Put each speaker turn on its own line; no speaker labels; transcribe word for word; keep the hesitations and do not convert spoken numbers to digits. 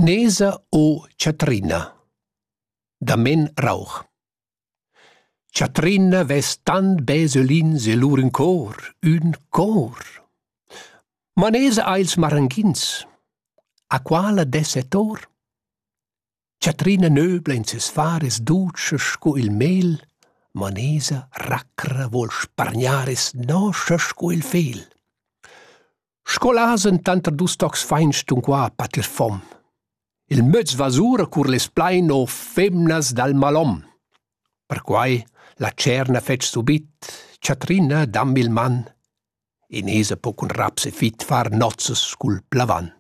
Nesa o Chatrina da Men Rauch. Chatrina ves tant beselins e lur un cor, un cor. Manesa ails maranghins, a quala desetor? Chatrina nöbla in ses fares duces sco il mel, manesa racra vol spargnares noscia sco il fel. Scolasen tanter dus tocs feinst un qua patir fom. Il möz vasura cur les plain o femnas dal malom. Per quai la cerna fetg subit, Chatrina dammi il man, e nesa po cun raps e fit far nozzas cul plavan.